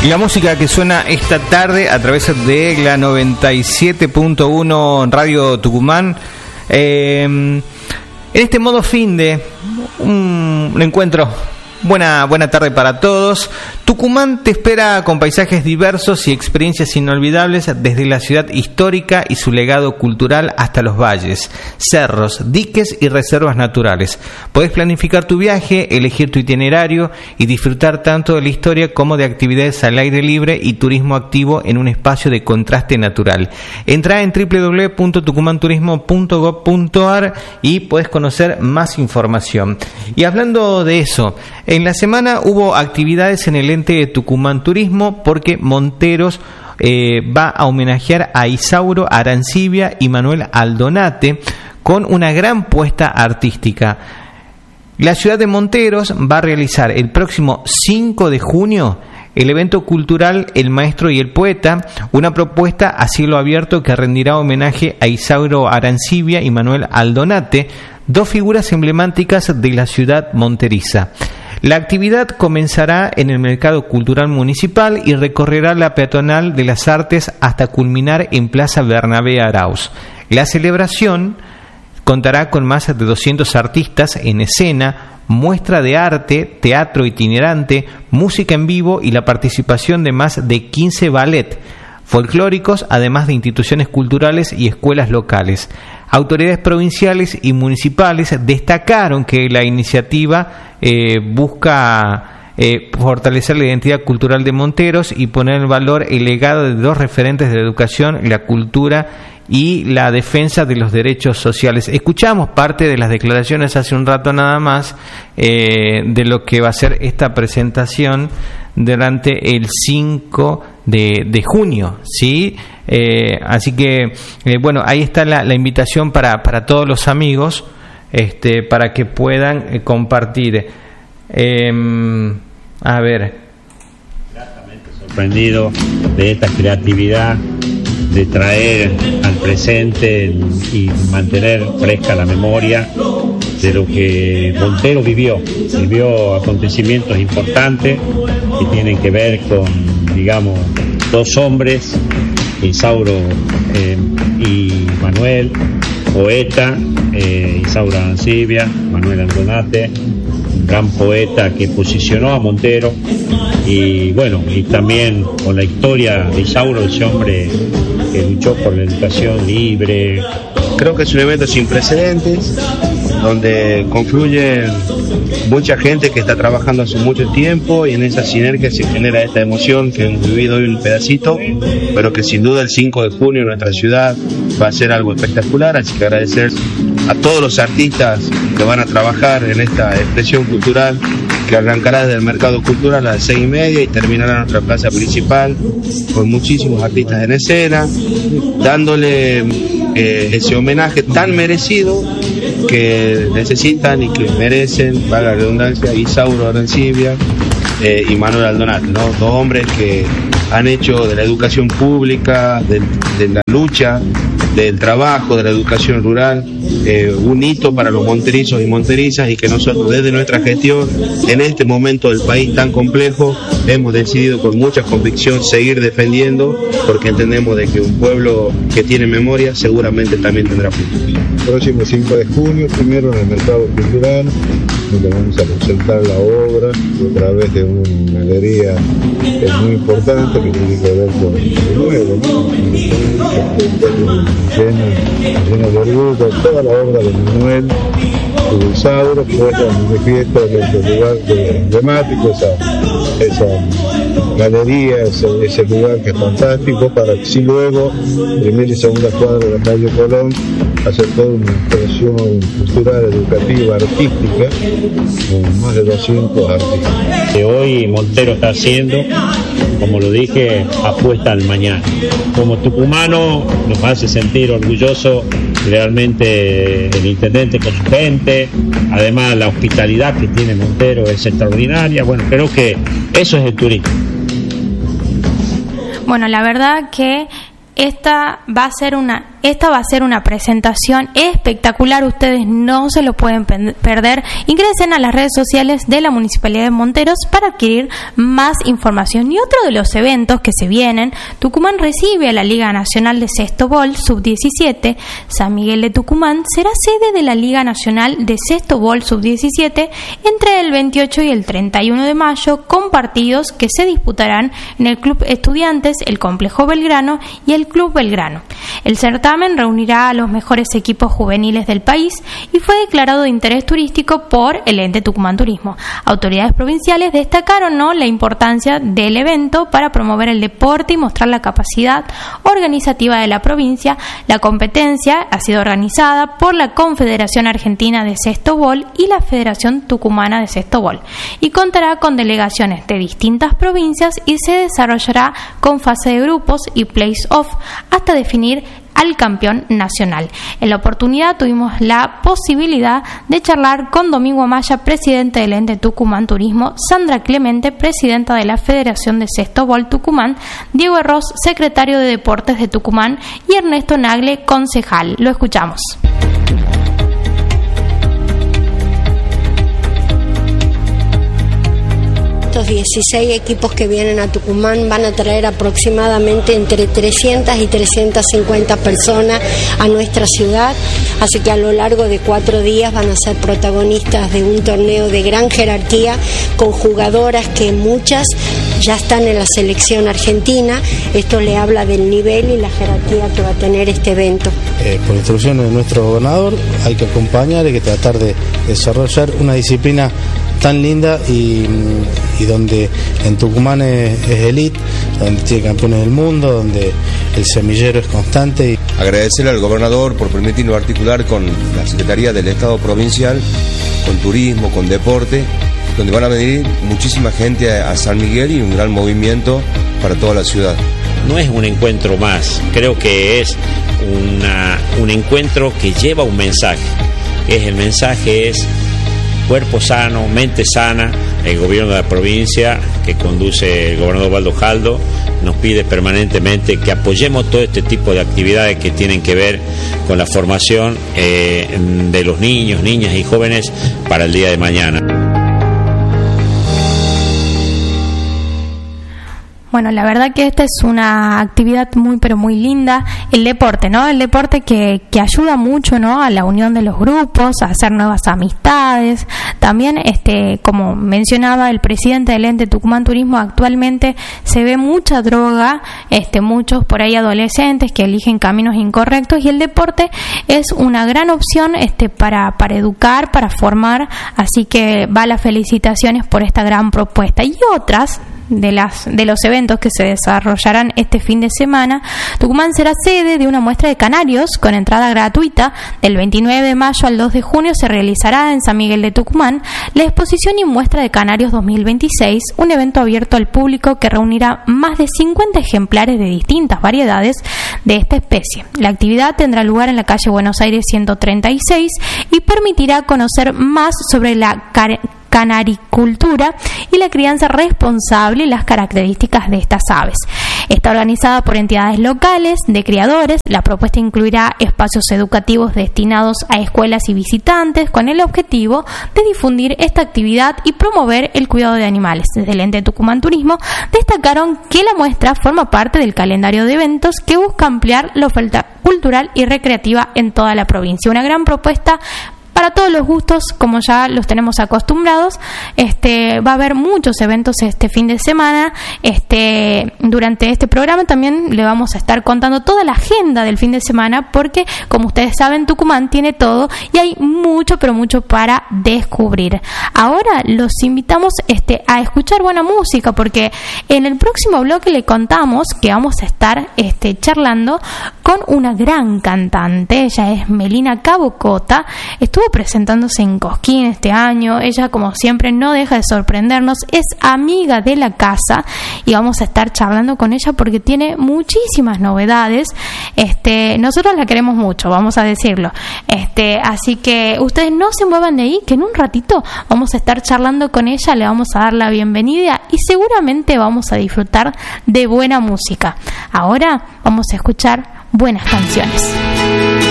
Y la música que suena esta tarde a través de la 97.1 Radio Tucumán, en este modo fin de un encuentro. Buena tarde para todos. Tucumán te espera con paisajes diversos y experiencias inolvidables desde la ciudad histórica y su legado cultural hasta los valles, cerros, diques y reservas naturales. Podés planificar tu viaje, elegir tu itinerario y disfrutar tanto de la historia como de actividades al aire libre y turismo activo en un espacio de contraste natural. Entrá en www.tucumanturismo.gov.ar y podés conocer más información. Y hablando de eso, en la semana hubo actividades en el ente de Tucumán Turismo porque Monteros va a homenajear a Isauro Arancibia y Manuel Aldonate con una gran puesta artística. La ciudad de Monteros va a realizar el próximo 5 de junio el evento cultural El Maestro y el Poeta, una propuesta a cielo abierto que rendirá homenaje a Isauro Arancibia y Manuel Aldonate, dos figuras emblemáticas de la ciudad monteriza. La actividad comenzará en el Mercado Cultural Municipal y recorrerá la peatonal de las Artes hasta culminar en Plaza Bernabé Arauz. La celebración contará con más de 200 artistas en escena, muestra de arte, teatro itinerante, música en vivo y la participación de más de 15 ballet folclóricos, además de instituciones culturales y escuelas locales. Autoridades provinciales y municipales destacaron que la iniciativa busca fortalecer la identidad cultural de Monteros y poner en valor el legado de dos referentes de la educación, la cultura y la defensa de los derechos sociales. Escuchamos parte de las declaraciones hace un rato nada más de lo que va a ser esta presentación durante el 5 de junio, ¿sí? Así que, bueno, ahí está la invitación para todos los amigos, para que puedan compartir. A ver. Gratamente sorprendido de esta creatividad de traer al presente y mantener fresca la memoria de lo que Montero vivió acontecimientos importantes que tienen que ver con, digamos, dos hombres, Isauro y Manuel, poeta, Isauro Arancibia, Manuel Aldonate, un gran poeta que posicionó a Montero, y bueno, y también con la historia de Isauro, ese hombre que luchó por la educación libre. Creo que es un evento sin precedentes, donde confluye mucha gente que está trabajando hace mucho tiempo, y en esa sinergia se genera esta emoción que hemos vivido hoy un pedacito, pero que sin duda el 5 de junio en nuestra ciudad va a ser algo espectacular. Así que agradecer a todos los artistas que van a trabajar en esta expresión cultural, que arrancará desde el Mercado Cultural a las 6:30 y terminará en nuestra plaza principal con muchísimos artistas en escena, dándole ese homenaje tan merecido que necesitan y que merecen, valga la redundancia, Isauro Arancibia y Manuel Aldonate, ¿no? Dos hombres que han hecho de la educación pública, de la lucha, del trabajo, de la educación rural, un hito para los monterizos y monterizas, y que nosotros desde nuestra gestión, en este momento del país tan complejo, hemos decidido con mucha convicción seguir defendiendo, porque entendemos de que un pueblo que tiene memoria seguramente también tendrá futuro. Próximo 5 de junio, primero en el Mercado Cultural, donde vamos a presentar la obra a través de una galería muy importante que tiene que ver con el nuevo, ¿no? Llena de orgullo toda la obra de Manuel y Isauro, puesta en manifiesto en este lugar emblemático, esa galería, ese lugar que es fantástico, para que si luego, primera y segunda cuadra de la calle Colón, hacer toda una expresión cultural, educativa, artística, con más de 200 artistas. Que hoy Montero está haciendo, como lo dije, apuesta al mañana. Como tucumano nos hace sentir orgulloso realmente el intendente con su gente, además la hospitalidad que tiene Montero es extraordinaria. Bueno, creo que eso es el turismo. Bueno, la verdad que esta va a ser una esta va a ser una presentación espectacular, ustedes no se lo pueden perder. Ingresen a las redes sociales de la Municipalidad de Monteros para adquirir más información. Y otro de los eventos que se vienen, Tucumán recibe a la Liga Nacional de Sextobol Sub-17. San Miguel de Tucumán será sede de la Liga Nacional de Sextobol Sub-17 entre el 28 y el 31 de mayo, con partidos que se disputarán en el Club Estudiantes, el Complejo Belgrano y el Club Belgrano. El certamen reunirá a los mejores equipos juveniles del país y fue declarado de interés turístico por el ente Tucumán Turismo. Autoridades provinciales destacaron la importancia del evento para promover el deporte y mostrar la capacidad organizativa de la provincia. La competencia ha sido organizada por la Confederación Argentina de Sextobol y la Federación Tucumana de Sextobol y contará con delegaciones de distintas provincias y se desarrollará con fase de grupos y playoff hasta definir al campeón nacional. En la oportunidad tuvimos la posibilidad de charlar con Domingo Amaya, presidente del ente Tucumán Turismo, Sandra Clemente, presidenta de la Federación de Sextobol Tucumán, Diego Arroz, secretario de Deportes de Tucumán, y Ernesto Nagle, concejal. Lo escuchamos. Estos 16 equipos que vienen a Tucumán van a traer aproximadamente entre 300 y 350 personas a nuestra ciudad, así que a lo largo de 4 días van a ser protagonistas de un torneo de gran jerarquía, con jugadoras que muchas ya están en la selección argentina. Esto le habla del nivel y la jerarquía que va a tener este evento. Por instrucciones de nuestro gobernador hay que acompañar, hay que tratar de desarrollar una disciplina tan linda y donde en Tucumán es elite, donde tiene campeones del mundo, donde el semillero es constante. Agradecerle al gobernador por permitirnos articular con la Secretaría del Estado Provincial, con turismo, con deporte, donde van a venir muchísima gente a San Miguel y un gran movimiento para toda la ciudad. No es un encuentro más, creo que es un encuentro que lleva un mensaje. El mensaje es cuerpo sano, mente sana. El gobierno de la provincia, que conduce el gobernador Osvaldo Jaldo, nos pide permanentemente que apoyemos todo este tipo de actividades que tienen que ver con la formación de los niños, niñas y jóvenes para el día de mañana. Bueno, la verdad que esta es una actividad muy pero muy linda. El deporte, ¿no? El deporte que ayuda mucho, ¿no? A la unión de los grupos, a hacer nuevas amistades. También, como mencionaba el presidente del ente Tucumán Turismo, actualmente se ve mucha droga, muchos por ahí adolescentes que eligen caminos incorrectos, y el deporte es una gran opción para educar, para formar. Así que va las felicitaciones por esta gran propuesta. Y otras de los eventos que se desarrollarán este fin de semana: Tucumán será sede de una muestra de canarios con entrada gratuita. Del 29 de mayo al 2 de junio se realizará en San Miguel de Tucumán la exposición y muestra de canarios 2026, un evento abierto al público que reunirá más de 50 ejemplares de distintas variedades de esta especie. La actividad tendrá lugar en la calle Buenos Aires 136 y permitirá conocer más sobre la canaricultura y la crianza responsable y las características de estas aves. Está organizada por entidades locales de criadores. La propuesta incluirá espacios educativos destinados a escuelas y visitantes con el objetivo de difundir esta actividad y promover el cuidado de animales. Desde el ente Tucumán Turismo destacaron que la muestra forma parte del calendario de eventos que busca ampliar la oferta cultural y recreativa en toda la provincia. Una gran propuesta para todos los gustos, como ya los tenemos acostumbrados. Va a haber muchos eventos este fin de semana. Durante este programa también le vamos a estar contando toda la agenda del fin de semana, porque como ustedes saben, Tucumán tiene todo y hay mucho, pero mucho para descubrir. Ahora los invitamos a escuchar buena música, porque en el próximo bloque le contamos que vamos a estar charlando con una gran cantante. Ella es Melina Cabocota. Estuvo presentándose en Cosquín este año. Ella, como siempre, no deja de sorprendernos. Es amiga de la casa y vamos a estar charlando con ella porque tiene muchísimas novedades. Nosotros la queremos mucho, vamos a decirlo. Así que ustedes no se muevan de ahí, que en un ratito vamos a estar charlando con ella, le vamos a dar la bienvenida y seguramente vamos a disfrutar de buena música. Ahora vamos a escuchar buenas canciones.